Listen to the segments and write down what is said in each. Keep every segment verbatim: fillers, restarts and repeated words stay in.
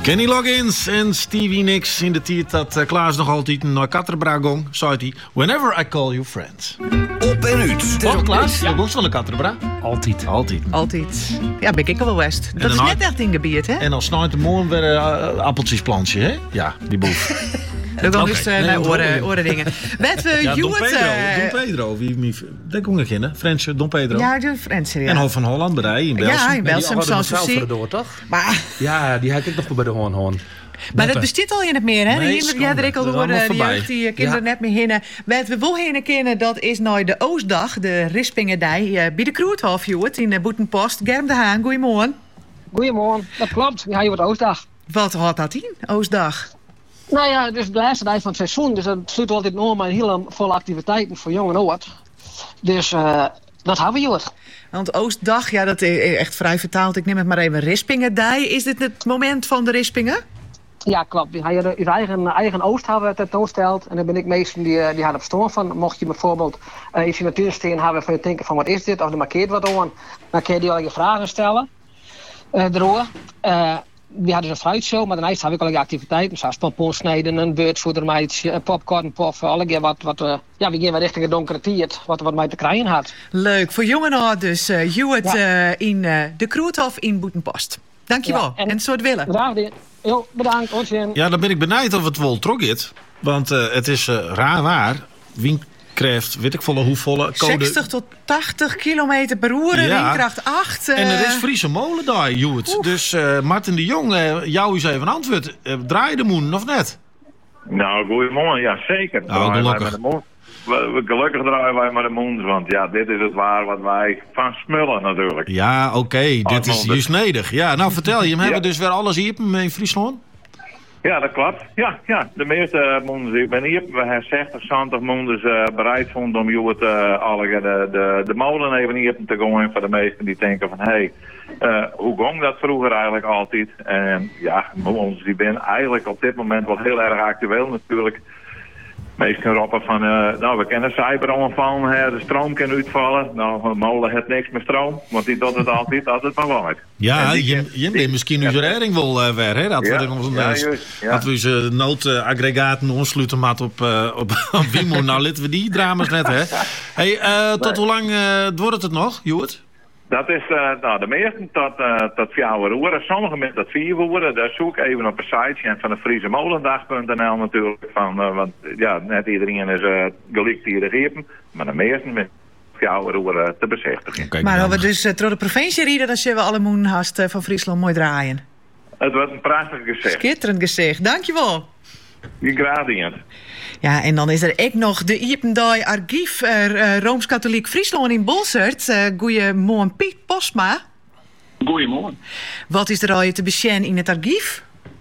Kenny Loggins en Stevie Nicks in de tijd dat uh, Klaas nog altijd een Katterbra gong, zei hij: Whenever I call you friend. Op en uit. Toch, Klaas? Je woont van de Katterbra? Altijd. Altijd. Altijd. Ja, ben ik al wel west. Dat is net echt in gebied, hè? En dan snijdt de morgen weer uh, appeltjes plantje, hè? Ja, die boef. Dat gaan dus uh, naar oren, oren dingen. Wat we ja, Don Juwet, Pedro. Uh, Don Pedro. Wie, wie, dat kon ik kennen. Frensje, Don Pedro. Ja, de Frensje, ja. En Hof van Holland, bij in Belsum. Ja, in Belsum, zoals we zien. Door, toch? Maar, ja, die had ik nog bij de hoorn hoorn. Maar dat bestaat al in het meer, hè? Nee, Hier, ja, er ik al door de jeugd die kinderen ja. net meer hinnen. Wat we wel heen kennen, dat is nou de Oostdag, de Rispingerdij, uh, bij de Kroethof, Juwet, in de Boetenpost. Germ de Haan, goeiemorgen. Goeiemorgen, dat klopt. Ja, je wordt Oostdag. Wat had dat in, Oostdag? Nou ja, het is de laatste dag van het seizoen, dus dat sluit altijd nog maar een hele volle activiteiten voor jong en oud. Dus uh, dat hebben we hier. Want Oostdag, ja, dat is echt vrij vertaald. Ik neem het maar even Rispingerdij. Is dit het moment van de Rispingen? Ja, klopt. Hij had je eigen, eigen Oost hebben tentoonsteld. En dan ben ik meestal die, die had op stoor van. Mocht je bijvoorbeeld uh, iets in de natuursteen hebben van je denken van wat is dit? Of er markeert wat aan. Dan kun je die al je vragen stellen. Uh, erover. Uh, Die hadden een fruitshow, maar daarnaast heb ik allerlei activiteiten. Zoals pompoen snijden, een beurtvoedermeidje, een popcorn, pof, alle wat, wat, uh, ja, we gaan weer richting het donkere tiert, wat wat mij te krijgen had. Leuk, voor jongen nou dus, uh, Juwet ja. uh, in uh, de Kroethof in Boetenpost. Dankjewel, ja, en, en soort willen. Bedankt, jo, bedankt, onzin. Ja, dan ben ik benieuwd of het wel trok is, want uh, het is uh, raar waar. Wien krijgt, weet ik volle hoevolle code... zestig tot tachtig kilometer per uur, ja. Windkracht acht. Uh... En er is Friese molen daar, Joet. Dus uh, Martin de Jong, uh, jou eens even antwoord. Uh, draai je de moen of net? Nou, goeiemorgen, ja zeker. Nou, gelukkig. We, we, gelukkig draaien wij met de moens, want ja, dit is het waar wat wij van smullen natuurlijk. Ja, oké, okay. dit is juist nedig. Ja, nou vertel je, hem ja. hebben we dus weer alles hier in Friesland? Ja, dat klopt. Ja, ja. De meeste moeders, ik ben hier, we hebben zestig, zeventig moeders uh, bereid vonden om jou het, uh, alle, de, de, de molen even hier te gooien voor de meesten die denken van, hé, hey, uh, hoe ging dat vroeger eigenlijk altijd? En ja, moeders die ben eigenlijk op dit moment wel heel erg actueel natuurlijk. Meesten roepen van, uh, nou, we kennen cyberongevallen, hè, de stroom kan uitvallen. Nou, een molen heeft niks met stroom, want die doet het altijd, altijd maar waard. Ja, je, je bent misschien uw hering wel uh, weer, hè? Dat ja, we onze ja, ja. onze noodaggregaten ontsluiten mat op, uh, op, op Wimo. Nou, laten we die drama's net, hè? Hey, uh, tot nee. hoe lang uh, wordt het nog, Joert? Dat is uh, nou, de meeste tot, uh, tot vier uur. Sommige met tot vier uur. Daar zoek ik even op een site en van de Friese Molendag punt n l natuurlijk. Van, uh, want ja, net iedereen is uh, gelikt hier de gegeven. Maar de meeste met vier uur uh, te bezichtigen. Okay, maar als we dus uh, door de provincie rieden, dan zullen we alle moenhast uh, van Friesland mooi draaien. Het wordt een prachtig gezicht. Schitterend gezicht. Dankjewel. Je graadient. Ja, en dan is er ook nog de Iependaai Archief uh, uh, Rooms-Katholiek Friesland in Bolsert. Uh, goeiemorgen, Piet Postma. Goeiemorgen. Wat is er al je te besjen in het archief?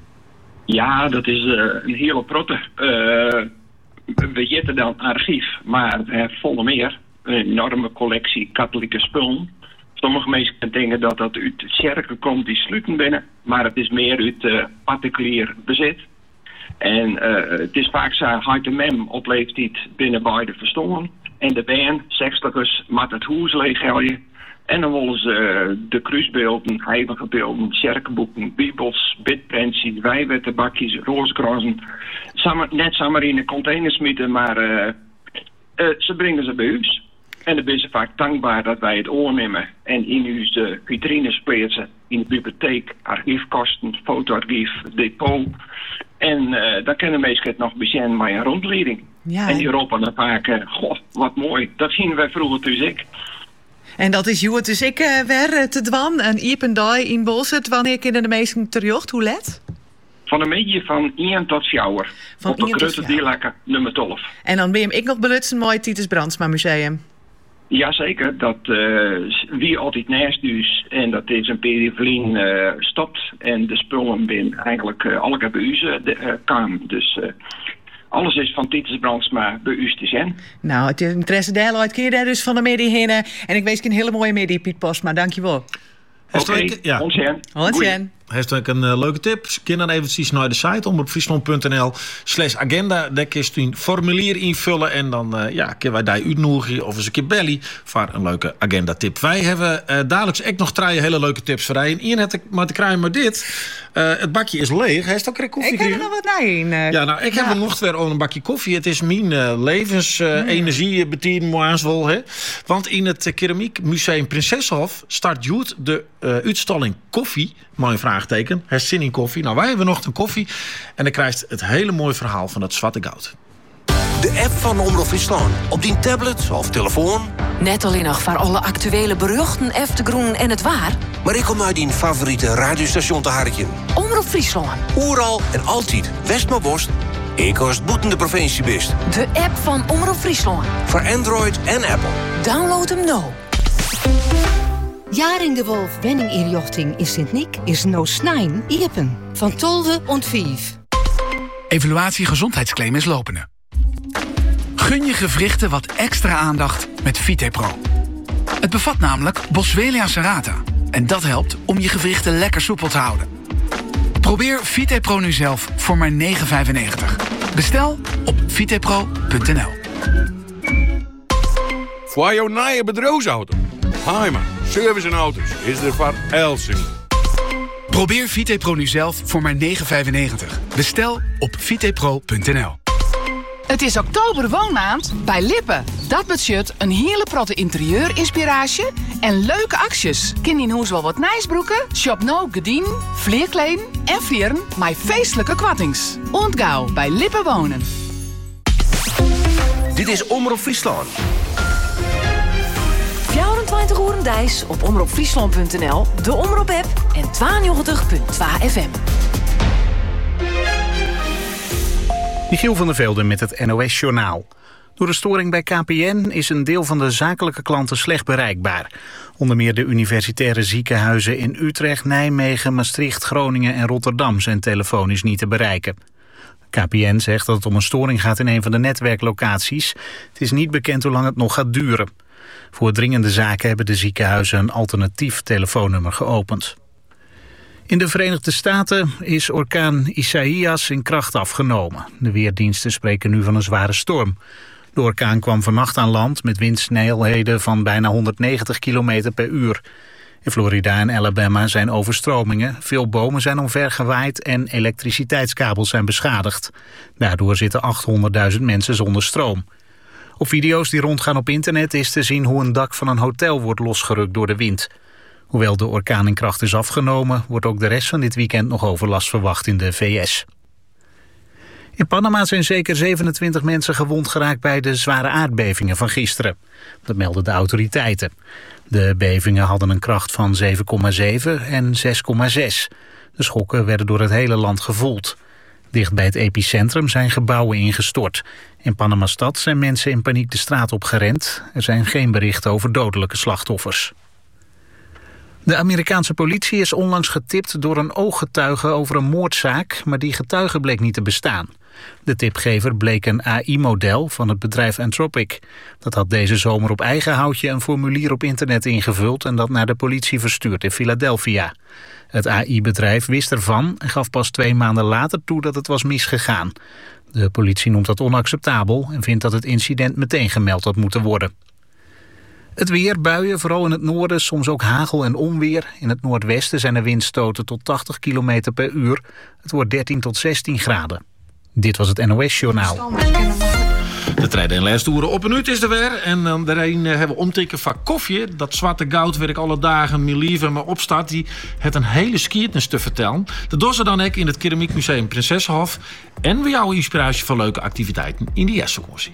Ja, dat is uh, een hele protte. Uh, we jitten dan archief, maar we hebben volle meer. Een enorme collectie katholieke spullen. Sommige mensen denken dat dat uit kerken komt die sluiten binnen. Maar het is meer uit uh, particulier bezit. En uh, het is vaak zo, hij de mem op leeftijd binnen beide verstonden. En de band, zestigers, met het huis leeggelje. En dan willen ze uh, de kruisbeelden, heilige beelden, kerkenboeken, bibels, bidpensie, wijwettenbakjes, rooskransen. Net samen in de containers smitten, maar uh, uh, ze brengen ze bij ons. En dan zijn ze vaak dankbaar dat wij het oornemen en in onze vitrines plaatsen, in de bibliotheek, archiefkosten, fotoarchief, depot. En uh, daar kunnen mensen het nog beginnen met een rondleiding. Ja, en die roepen dan vaak, uh, goh, wat mooi, dat zien wij vroeger dus ik. En dat is Joet dus ik uh, weer uh, te dwan, een Iependaai in Bolsert, wanneer kunnen de meesten terjocht, hoe let? Van een beetje van één tot vier uur. Van op de grote dielakken nummer twaalf. En dan ben je ik nog belutsen mooi Titus Brandsma Museum. Jazeker, dat uh, wie altijd naast dus en dat is een periferien uh, stopt en de spullen zijn eigenlijk uh, alle keer bij u uh, kwamen. Dus uh, alles is van Titus Brandsma bij u te zijn. Nou, het interesse daaruit kun je daar dus van de media heen. En ik wees een hele mooie media, Piet Postma. Dankjewel. Oké, okay, ja. Ons hen. Ons hen. heeft ook een uh, leuke tip. Kun dan eventjes naar de site omroepfriesland.nl slash agenda. Daar kun je een formulier invullen en dan uh, ja, kunnen wij daar uitnodigen of eens een keer bellen voor een leuke agenda tip. Wij hebben uh, dadelijks ook nog drie hele leuke tips voor je. En Ian had ik maar te krijgen maar dit. Uh, het bakje is leeg. Hij is ook een koffie. Ik heb er nog wat naar in. Uh, ja, nou, ik ja. heb er nog weer al een bakje koffie. Het is mijn uh, levensenergie uh, betieren moans wel, hè. Want in het uh, Keramiek Museum Prinseshof start Joet de uh, uitstalling koffie. Mooi vraagteken. Herzin in koffie. Nou, wij hebben nog een koffie. En dan krijgt het hele mooie verhaal van het zwarte goud. De app van Omroep Friesland. Op die tablet of telefoon. Net alleen nog voor alle actuele berichten, eftegroen en het waar. Maar ik kom uit die favoriete radiostation te harken. Omroep Friesland. Oeral en altijd West maar Worst. Ik als het boeten de provincie best. De app van Omroep Friesland. Voor Android en Apple. Download hem nou. Jaring de Wolf wenninginrichting in Sint-Niek is no snijn iepen. Van tolve ont vijf. Evaluatie gezondheidsclaim is lopende. Gun je gewrichten wat extra aandacht met VitePro. Het bevat namelijk Boswellia serrata. En dat helpt om je gewrichten lekker soepel te houden. Probeer VitePro nu zelf voor maar negen vijfennegentig. Bestel op vitepro punt n l. Voor jouw nieuwe bedrijfsauto. Heimer, service en auto's is er voor Elsing. Probeer VitePro nu zelf voor maar negen vijfennegentig. Bestel op vitepro punt n l. Het is oktober woonmaand bij Lippen. Dat budget een hele protte interieurinspiratie en leuke acties. Ken in huis wel wat nijsbroeken, shop nou gedien, vleerkleding en vieren met feestelijke kwattings. Ontgauw bij Lippen wonen. Dit is Omroep Friesland. vierentwintig uur dijs op omroepfriesland punt n l, de Omroep-app en tweeënnegentig punt twee F M. Michiel van der Velde met het N O S-journaal. Door de storing bij K P N is een deel van de zakelijke klanten slecht bereikbaar. Onder meer de universitaire ziekenhuizen in Utrecht, Nijmegen, Maastricht, Groningen en Rotterdam zijn telefonisch niet te bereiken. K P N zegt dat het om een storing gaat in een van de netwerklocaties. Het is niet bekend hoe lang het nog gaat duren. Voor dringende zaken hebben de ziekenhuizen een alternatief telefoonnummer geopend. In de Verenigde Staten is orkaan Isaias in kracht afgenomen. De weerdiensten spreken nu van een zware storm. De orkaan kwam vannacht aan land met windsnelheden van bijna honderdnegentig kilometer per uur. In Florida en Alabama zijn overstromingen. Veel bomen zijn omvergewaaid en elektriciteitskabels zijn beschadigd. Daardoor zitten achthonderdduizend mensen zonder stroom. Op video's die rondgaan op internet is te zien hoe een dak van een hotel wordt losgerukt door de wind. Hoewel de orkaan in kracht is afgenomen, wordt ook de rest van dit weekend nog overlast verwacht in de V S. In Panama zijn zeker zevenentwintig mensen gewond geraakt bij de zware aardbevingen van gisteren. Dat melden de autoriteiten. De bevingen hadden een kracht van zeven komma zeven en zes komma zes. De schokken werden door het hele land gevoeld. Dicht bij het epicentrum zijn gebouwen ingestort. In Panama-stad zijn mensen in paniek de straat opgerend. Er zijn geen berichten over dodelijke slachtoffers. De Amerikaanse politie is onlangs getipt door een ooggetuige over een moordzaak, maar die getuige bleek niet te bestaan. De tipgever bleek een A I-model van het bedrijf Anthropic. Dat had deze zomer op eigen houtje een formulier op internet ingevuld en dat naar de politie verstuurd in Philadelphia. Het A I-bedrijf wist ervan en gaf pas twee maanden later toe dat het was misgegaan. De politie noemt dat onacceptabel en vindt dat het incident meteen gemeld had moeten worden. Het weer, buien, vooral in het noorden, soms ook hagel en onweer. In het noordwesten zijn er windstoten tot tachtig kilometer per uur. Het wordt dertien tot zestien graden. Dit was het N O S-journaal. De trein en lestoeren op een uur is er weer. En dan daarin hebben we omteken van koffie. Dat zwarte goud waar ik alle dagen mijn lieve me opstaat. Die heeft een hele skiertnis te vertellen. Dat doen ze dan ook in het Keramiek Museum Prinseshof. En we jouw inspiratie van leuke activiteiten in de Jessencorsie.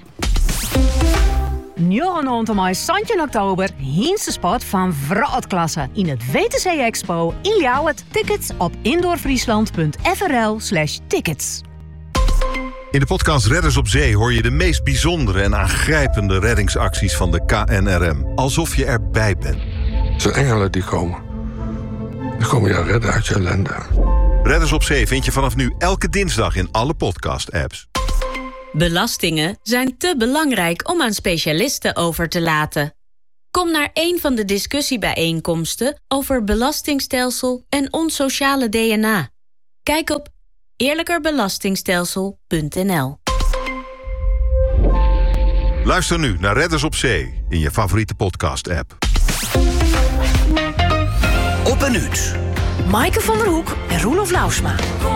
negentien mei zestien oktober, Hiense spot van Vrootklasse in het W T C Expo in Ljouwert. Tickets op indoorfriesland punt f r l slash tickets. In de podcast Redders op Zee hoor je de meest bijzondere en aangrijpende reddingsacties van de K N R M. Alsof je erbij bent. Het zijn engelen die komen. Die komen je redden uit je ellende. Redders op Zee vind je vanaf nu elke dinsdag in alle podcast-apps. Belastingen zijn te belangrijk om aan specialisten over te laten. Kom naar een van de discussiebijeenkomsten over belastingstelsel en ons sociale D N A. Kijk op eerlijkerbelastingstelsel punt n l. Luister nu naar Redders op Zee in je favoriete podcast-app. Op een uur. Maaike van der Hoek en Roelof Lausma.